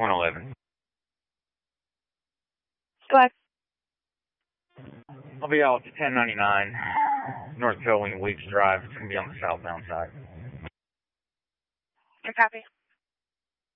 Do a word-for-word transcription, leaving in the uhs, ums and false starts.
one eleven. Go ahead. I'll be out to ten ninety-nine North Filling Weeks Drive. It's going to be on the southbound side. I copy.